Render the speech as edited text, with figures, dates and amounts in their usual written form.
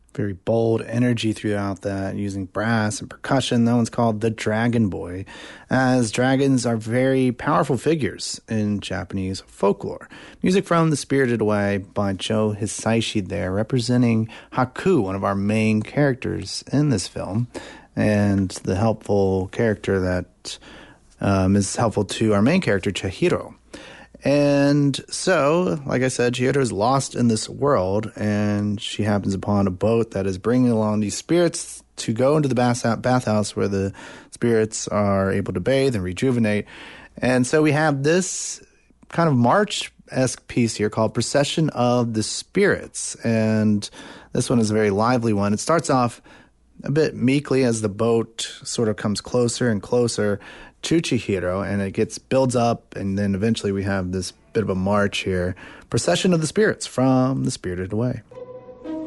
Very bold energy throughout that, using brass and percussion. That one's called The Dragon Boy, as dragons are very powerful figures in Japanese folklore. Music from The Spirited Away by Joe Hisaishi there, representing Haku, one of our main characters in this film, and the helpful character that is helpful to our main character, Chihiro. And so, like I said, Chihiro is lost in this world, and she happens upon a boat that is bringing along these spirits to go into the bathhouse where the spirits are able to bathe and rejuvenate. And so we have this kind of march-esque piece here called Procession of the Spirits. And this one is a very lively one. It starts off a bit meekly as the boat sort of comes closer and closer to Chihiro, and it builds up, and then eventually we have this bit of a march here. Procession of the Spirits from The Spirited Away.